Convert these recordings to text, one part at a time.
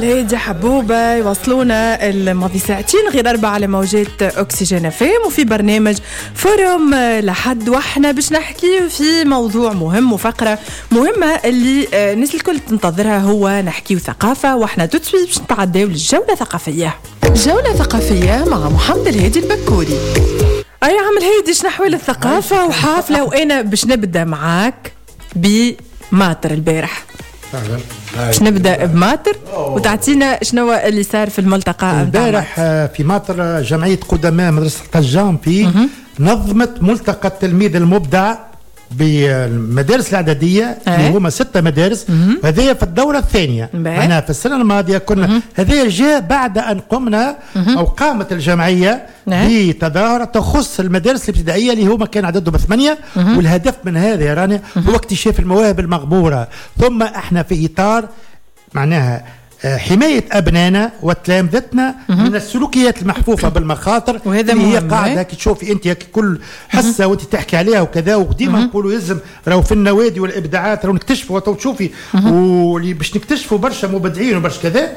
الهادي حبوبة يوصلونا الماضي ساعتين غير 4 على موجات أكسجين أفام وفي برنامج فورم لحد وحنا باش نحكي في موضوع مهم وفقرة مهمة اللي الناس الكل تنتظرها هو نحكي ثقافة وحنا تتسوي باش نتعداو للجولة ثقافية. جولة ثقافية مع محمد الهادي البكوري. أي عم الهادي شنحوال الثقافة وحافلة وأنا باش نبدأ معاك بماطر البارح. باش نبدا بماطر وتعطينا شنو اللي صار في الملتقى البارح في ماطر. جمعيه قدماء مدرسه قجام في نظمت ملتقى التلميذ المبدع بالمدارس الإعدادية اللي هما 6 مدارس. هذه في الدورة الثانية. أنا في السنة الماضية كنا هذه جاء بعد أن قمنا أو قامت الجمعية بتظاهرة تخص المدارس الابتدائية اللي هما كان عددهم 8 والهدف من هذا راني هو اكتشاف المواهب المغبورة. ثم احنا في إطار معناها حماية أبنائنا وتلامذتنا من السلوكيات المحفوفة بالمخاطر اللي هي قاعدة كي تشوفي أنت كل حصة وأنت تحكي عليها وكذا. وديما نقولوا يلزم راهو في النوادي والإبداعات راهو نكتشفوا وتشوفي واللي باش نكتشفوا برشا مبدعين وبرشا كذا.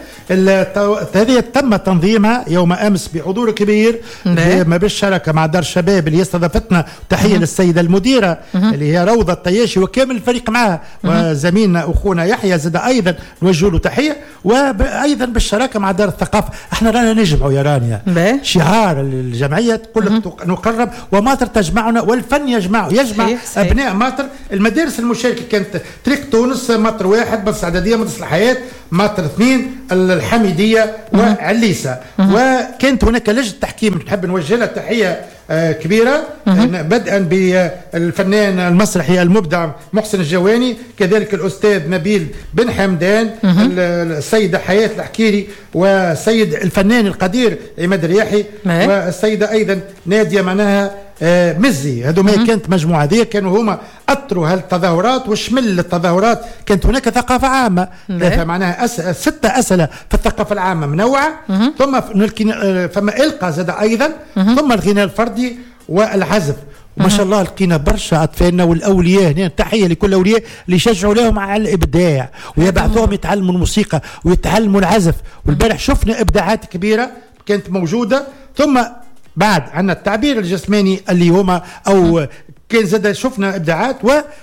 هذه تم تنظيمها يوم أمس بحضور كبير ما بالشراكة مع دار الشباب اللي استضافتنا. تحية للسيدة المديرة اللي هي روضة الطياشي وكامل الفريق معها وزميلنا أخونا يحيى زاد أيضا نوجه له تحية. وايضا بالشراكه مع دار الثقافه. احنا رانا نجمعوا يا رانيا شعار الجمعيه تقول لك نقرب وماطر تجمعنا والفن يجمع ابناء ماطر. المدارس المشاركه كانت طريق تونس ماطر 1 مدرسه اعداديه مدرسه الحياه ماطر 2 الحميديه وعليسه. وكانت هناك لجنه تحكيم نحب نوجه لها تحيه كبيرة بدءا بالفنان المسرحي المبدع محسن الجواني كذلك الأستاذ نبيل بن حمدان السيدة حياة الحكيري والسيد الفنان القدير عماد الرياحي والسيدة أيضا نادية معناها مزي. هذو ما كانت مجموعة ذي كانوا هما أطروا هالتظاهرات وشمل التظاهرات. كانت هناك ثقافة عامة معناها 6 أسئلة في الثقافة العامة منوعة. ثم فما إلقاء زاد أيضا ثم الغناء الفردي والعزف. وما شاء الله لقينا برشا أطفالنا والأولياء هنا. تحية لكل الأولياء اللي يشجعوا لهم على الإبداع ويبعثوهم يتعلموا الموسيقى ويتعلموا العزف. والبارح شفنا إبداعات كبيرة كانت موجودة. ثم بعد عنا التعبير الجسماني اللي هما أو كان زاد شفنا إبداعات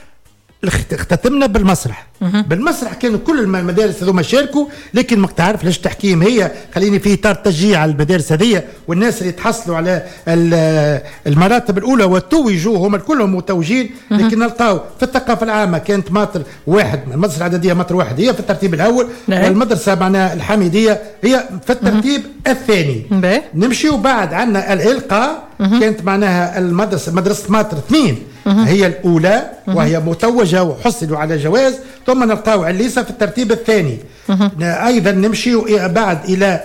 اختتمنا بالمسرح. بالمسرح كانوا كل المدارس هذوما شاركوا. لكن ما تعرف ليش تحكيم هي خليني في اطار تشجيع على المدارس هذه والناس اللي تحصلوا على المراتب الاولى وتوجوا هم كلهم متوجين. لكن نلقاو في الثقافه العامه كانت ماطر 1 المدرسه الاعداديه ماطر 1 هي في الترتيب الاول والمدرسه معناها الحميديه هي في الترتيب الثاني. نمشيو بعد عنا الالقاء كانت معناها مدرسه ماطر 2 هي الأولى وهي متوجة وحصلوا على جواز. ثم نلقاو عليسة في الترتيب الثاني. أيضا نمشي بعد إلى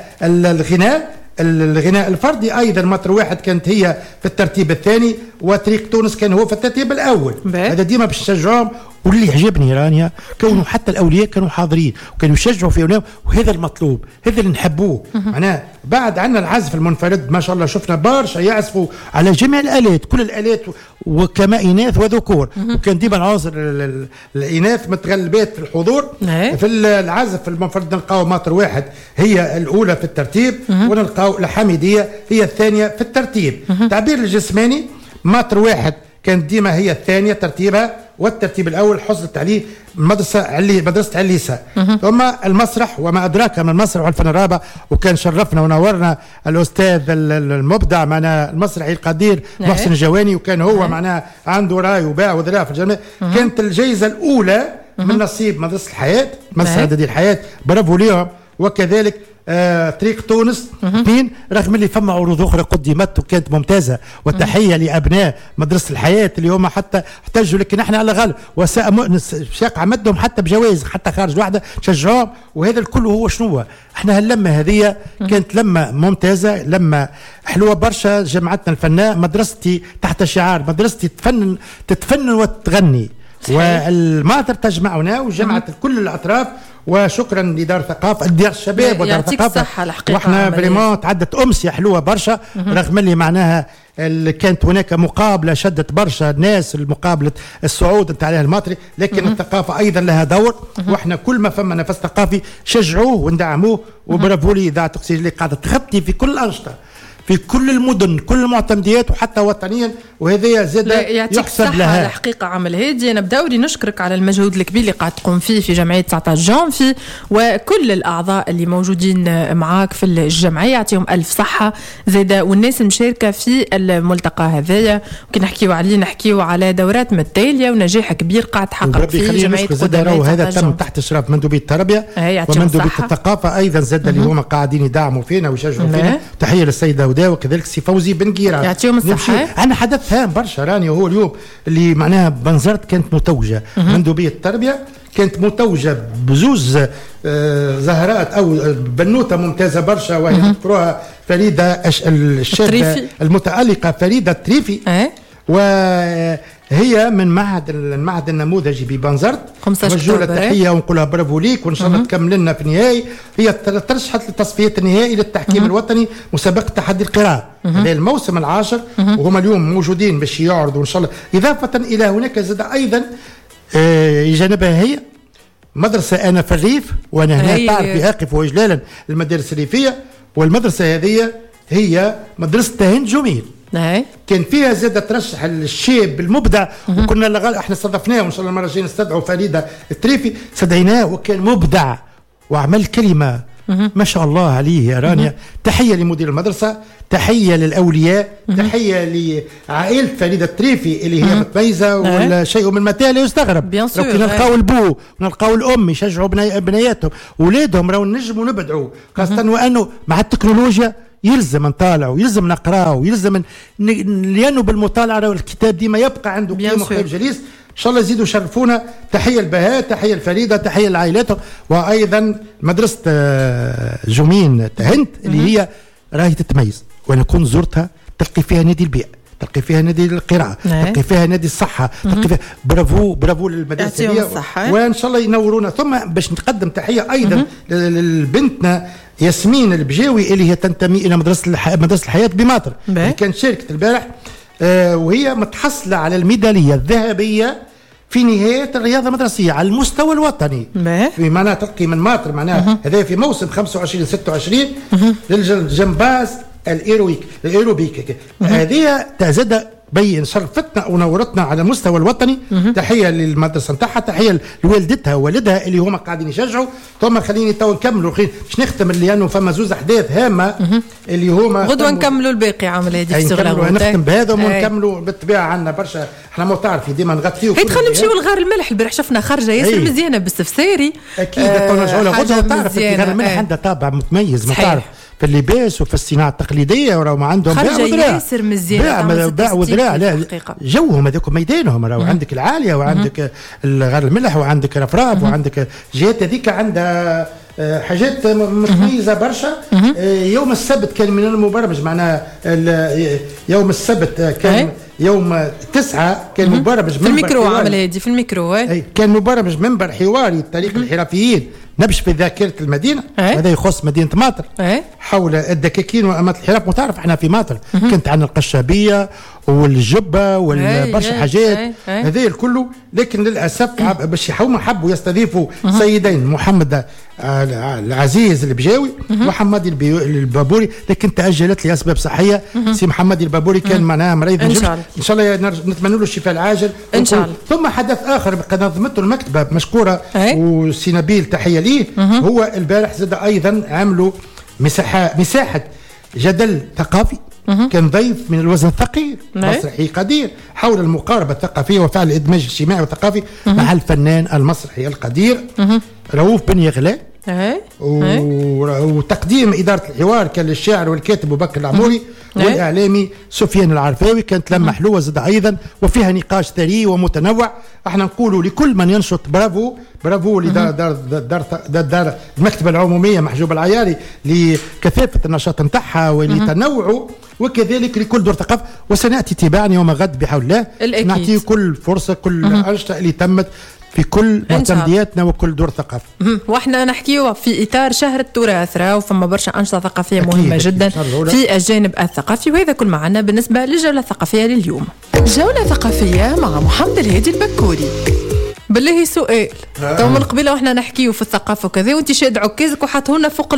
الغناء الفردي أيضا ماطر 1 كانت هي في الترتيب الثاني وطريق تونس كان هو في الترتيب الأول. هذا ديما باش نشجعهم. واللي عجبني رانيا كونوا حتى الأولياء كانوا حاضرين وكانوا يشجعوا في أولادهم وهذا المطلوب هذا اللي نحبوه. معناه بعد عنا العزف المنفرد ما شاء الله شفنا برشا يعزفوا على جميع الآلات كل الآلات وكما إناث وذكور. وكان ديما العناصر الإناث متغلبات في الحضور. في العزف المنفرد نلقاو ماطر 1 هي الأولى في الترتيب ونلقاو الحميدية هي الثانية في الترتيب. تعبير الجسماني ماطر 1 كانت ديما هي الثانية ترتيبها والترتيب الأول حصلت عليه مدرسة عليسة. ثم المسرح وما أدراك من المسرح والفن الرابع. وكان شرفنا ونورنا الأستاذ المبدع معنا المسرحي القدير محسن الجواني وكان هو معنا عنده راي وباع وذراع في الجميع. كانت الجائزة الأولى من نصيب مدرسة الحياة مدرسة إعدادية الحياة برافو ليهم. وكذلك طريق تونس 2 رغم اللي فما عروض أخرى قدمت وكانت ممتازة. وتحية لأبناء مدرسة الحياة اللي هم حتى احتجوا. لكن احنا على غالب شاق عمدهم حتى بجوائز حتى خارج واحدة شجعهم. وهذا الكل هو شنو احنا هاللمة هذه كانت لمة ممتازة لمة حلوة برشا. جمعتنا الفناء مدرستي تحت شعار مدرستي تتفنن وتغني. والماطر تجمعنا وجمعت كل الاطراف. وشكرا لدار الثقافه دار الشباب ودار الثقافه. واحنا فريمون تعدت امسيه حلوه برشا، رغم اللي معناها كانت هناك مقابله شدت برشا الناس المقابله الصعود نتاع الماطري، لكن الثقافه ايضا لها دور. واحنا كل ما فما نفس ثقافي شجعوه وندعموه. وبرافو لي اذاعه اكسجين اللي قاعده تغطي في كل الانشطه في كل المدن كل المعتمديات وحتى وطنيا، وهذا زاد يحسب لها. الحقيقه عمل هادي. انا بداوري نشكرك على المجهود الكبير اللي قاعد تقوم فيه في جمعيه 19 جانفي، وكل الاعضاء اللي موجودين معاك في الجمعيه يعطيهم الف صحه زاده، والناس المشاركه في الملتقى هذايا وكي نحكيو على دورات متتاليه ونجاح كبير قاعد تحقق في جمعيه قدماء. هذا تم تحت اشراف مندوبيه التربيه ومندوبيه الثقافه ايضا زاد اللي هما قاعدين يدعموا فينا ويشجعوا فينا. تحيه للسيده ودا وكذلك سي فوزي بن قيرة يعطيهم الصحة. أنا حدث هام برشا راني وهو اليوم اللي معناها بنزرت كانت متوجة مندوبية التربية كانت متوجة بزوز زهرات أو بنوتة ممتازة برشا وهي تذكروها فريدة الشابة المتألقة فريدة التريفي. وهي من المعهد النموذجي ببنزرت. نوجه لها تحيه ونقولها برافو ليك وان شاء الله تكمل لنا في النهائي. هي ترشحت للتصفيات النهائي للتحكيم الوطني مسابقه تحدي القراءه. هذا الموسم العاشر وهم اليوم موجودين باش يعرضوا ان شاء الله. اضافه الى هناك زاد ايضا جانبها هي مدرسه انا في الريف وانا هنا تعرفي اقف وجلالا المدارس الريفيه. والمدرسه هذه هي مدرسه هند جميل. كان فيها زادة ترشح الشاب المبدع وكنا احنا استضفناه وان شاء الله المره الجايه نستدعوا فريده التريفي استدعيناه وكان مبدع وعمل كلمه ما شاء الله عليه يا رانيا. تحيه لمدير المدرسه، تحيه للاولياء، تحيه لعائله فريده التريفي اللي هي متميزه ولا شيء من المتاع لا يستغرب. لو نلقاو البو ونلقاو الام يشجعوا بنياتهم اولادهم راهو نجموا نبدعوا، خاصه وانه مع التكنولوجيا يلزم نطالعوا يلزم نقراوا يلزم لانه بالمطالعه الكتاب ديما يبقى عنده قيمه وقيم جليس. ان شاء الله يزيدوا يشرفونا. تحيه البهاء، تحيه الفريده، تحيه لعائلاتهم. وايضا مدرسه جمين هند اللي هي راهي تتميز وانا كنت زرتها تلقي فيها نادي البيئه، تلقي فيها نادي القراءه، تلقي فيها نادي الصحه، تلقي فيها برافو للمدارس هذه وان شاء الله ينورونا. ثم باش نقدم تحيه ايضا لبنتنا ياسمين البجاوي اللي هي تنتمي الى مدرسه الحياه بماطر اللي كانت شاركت البارح وهي متحصله على الميداليه الذهبيه في نهايه الرياضه المدرسيه على المستوى الوطني في معناها تلقي من ماطر معناها هذا في موسم 25 26 للجمباز الايروبيك. هذه تزاد بين شرفتنا ونورتنا على المستوى الوطني. تحيه للمدرسه نتاعها، تحيه لوالدتها ووالدها اللي هما قاعدين يشجعوا. ثم خليني تو نكملوا باش نختم لانه فما زوز احداث هامه اللي هما غدوه نكملوا الباقي عامل هذيك الصغيره. نختم بهذا ونكملوا بالطبيعه. عندنا برشا احنا ما تعرفي ديما نغطيو. خلينا نمشيو للغار الملح. البارح شفنا خرجه ياسر مزيانه بالسفساري. اكيد نرجعوا لها غدوه. تعرف الغار الملح عندها طابع متميز ما تعرف في اللباس وفي الصناعه التقليديه وراهم عندهم باع وذراع جوهم هذوك ميدانهم. راهو عندك العاليه وعندك الغار الملح وعندك رفراف وعندك جهات هذيك عندها حاجات متميزه برشا. يوم السبت كان من المبرمج معناها يوم السبت كان يوم 9 كان مبرمج في الميكرو عمل هادي في الميكرو كان مبرمج منبر حواري تاريخ الحرفيين نبش في ذاكره المدينه. هذا يخص مدينه ماطر حول الدكاكين وامات الحراف. وتعرف احنا في ماطر كنت عندنا القشابيه والجبه والبرشا حاجات هذا الكل. لكن للاسف باش حبوا يستضيفوا سيدين محمد العزيز البجاوي وحمادي البابوري لكن تاجلت لاسباب صحيه. سي محمد البابوري كان معناها مريض ان شاء الله نتمنى له الشفاء العاجل ان شاء الله. ثم حدث اخر نظمته المكتبه مشكوره وسي نبيل تحيه ليه. هو البارح زاد ايضا عملوا مساحه جدل ثقافي. كان ضيف من الوزن الثقيل مسرحي قدير حول المقاربه الثقافيه وفعل الادماج الاجتماعي والثقافي مع الفنان المسرحي القدير رؤوف بن يغلاء وتقديم إدارة الحوار كان للشاعر والكاتب أبو بكر العموري والإعلامي سفيان العرفاوي. كانت لما حلوة زاد أيضا وفيها نقاش ثري ومتنوع. احنا نقولوا لكل من ينشط برافو برافو دار المكتبة العمومية محجوب العياري لكثافة النشاط نتاعها ولتنوعه، وكذلك لكل دور ثقافة. وسنأتي تباعا يوم غد بحول الله نعطيه كل فرصة كل الأنشطة اللي تمت في كل معتمدياتنا وكل دور ثقافي. واحنا نحكيوا في اطار شهر التراث، راهو فما برشا انشطه ثقافيه مهمه جدا في الجانب الثقافي، وهذا كل معنا بالنسبه للجوله الثقافيه لليوم. جوله ثقافيه مع محمد الهادي البكوري. بالله سؤال تو من قبيله واحنا نحكيو في الثقافه وكذا، وانت شاد عكازك وحطهولنا فوق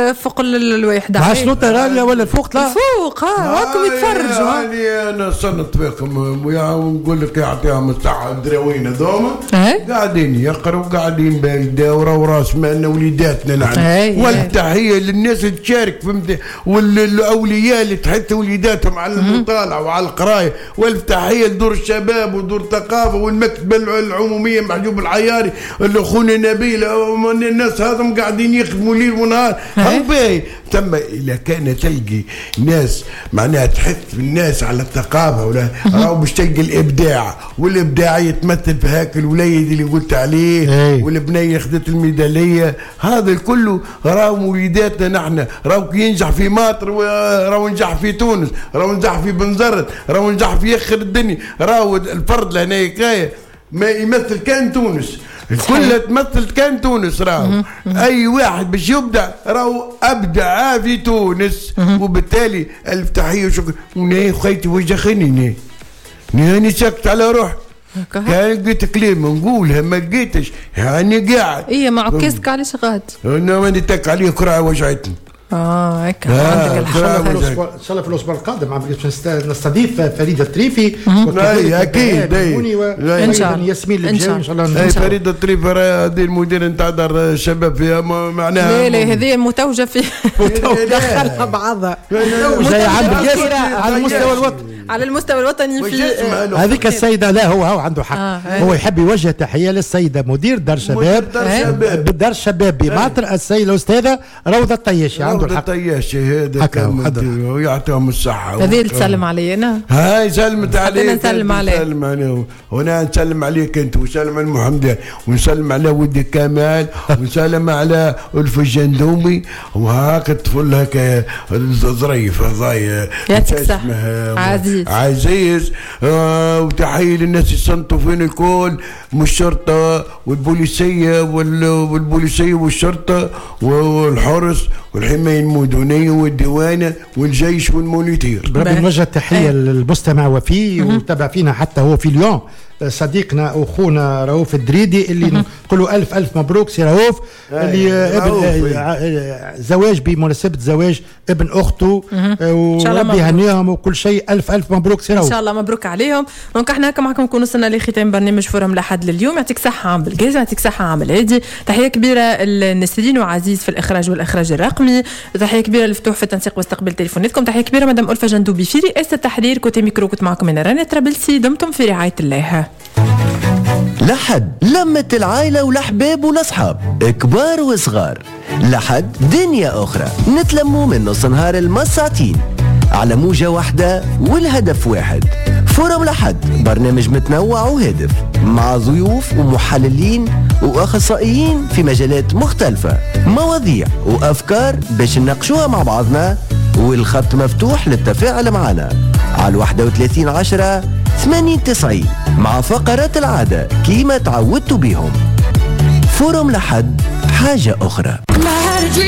الواحد مع شنو ترى ولا الفوق؟ لا فوق هاكم يتفرجوا. انا صنت بكم ونقول لك يعطيهم الصحه الدراوين هذوما قاعدين يقروا قاعدين بالدوره وراس مالنا وليداتنا نحن. والتحيه للناس اللي تشارك فهمت، والاولياء اللي تحث وليداتهم على المطالعه وعلى القرايه. والتحيه لدور الشباب ودور الثقافه والمكتبه العموميه محجوب العياري اللي خونا نبيل. الناس هذم قاعدين يخدموا ليل ونهار. باهي ثم اذا كان تلقي ناس معناها تحث الناس على الثقافه ولا راهو باش تلقي الابداع، والابداع يتمثل في هاك الوليد اللي قلت عليه والبنيه اخذت الميداليه. هذا كله راهو وليداتنا نحن. راهو ينجح في ماطر راهو ينجح في تونس، راهو ينجح في بنزرت، راهو ينجح في اخر الدنيا. راهو الفرد لهنا ما يمثل كان تونس، كلها تمثل كان تونس. راهو اي واحد باش يبدع راهو ابدع في تونس. وبالتالي الف تحيه وشكر. وناي خيتي وجهني ناني سكت على روح. كان لقيت كلمه نقولها ما لقيتش يعني قاعد. ما عكازك علاش غاد؟ انا ماني تك عليه كرعه وجعتني. هيك عندك الحل. ان شاء الله في الاسبوع القادم نستضيف فريده الطريفي. اكيد ان شاء الله ياسمين الجاي ان شاء الله. فريده الطريفي هذه المدير نتاع دار الشباب فيها معناها. لا هذه متوجه في دخلها بعضها جاي على المستوى الوطني. على المستوى الوطني في هذيك السيده. لا هو عنده حق. هو يحب يوجه تحيه للسيده مدير دار شباب دار الشباب بماطر السيده الاستاذه روضه الطياشي. عنده الحق. الطياشي هذا يعطيهم الصحه. هذه تسلم علي انا. هاي سلمت عليك. نسلم عليه. وانا نسلم عليك انت ونسلم على محمد ونسلم على ودي كمال ونسلم على الف الجندومي وهاك الطفل هكا الظريف هذايا عزيز. وتحيه للناس يصنتوا فين الكل من الشرطه والبوليسيه والشرطه والحرس والحمايه المدنيه والديوانه والجيش والمونيتير. بربي نوجه تحيه للمستمع وفي وتابع فينا حتى هو في اليوم صديقنا واخونا رؤوف الدريدي اللي نقولوا الف مبروك سي رؤوف اللي زواج بمناسبه زواج ابن اخته وربي يهنيهم وكل شيء. الف مبروك سي رؤوف. ان شاء الله مبروك عليهم. دونك احنا هكا معكم نكون وصلنا لختام برنامج فورم لحد لليوم. يعطيك صحه عام بالجاز، يعطيك صحه عام الهادي. تحيه كبيره لنسرين وعزيز في الاخراج والاخراج الرقمي. تحيه كبيره لفتوح في التنسيق واستقبال تليفوناتكم. تحيه كبيره مدام ألفة جندوبي في رئاسه التحرير. كوتي ميكرو كنت معكم انا رانيا ترابلسي. دمتم في رعايه الله. لحد لمة العائلة والأحباب والأصحاب كبار وصغار. لحد دنيا أخرى نتلموا من نص نهار المساعتين على موجة واحدة والهدف واحد. فورم لحد برنامج متنوع وهادف مع ضيوف ومحللين وأخصائيين في مجالات مختلفة، مواضيع وأفكار باش نناقشوها مع بعضنا. والخط مفتوح للتفاعل معنا على 3110-80-90 مع فقرات العادة كيما تعودتوا بيهم. فورم لحد حاجة أخرى.